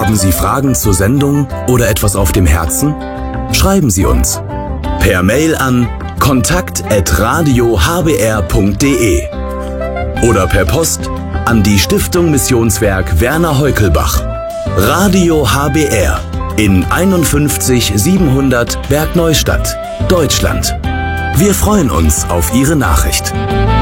Haben Sie Fragen zur Sendung oder etwas auf dem Herzen? Schreiben Sie uns per Mail an kontakt@radiohbr.de oder per Post an die Stiftung Missionswerk Werner Heukelbach. Radio HBR in 51 700 Bergneustadt, Deutschland. Wir freuen uns auf Ihre Nachricht.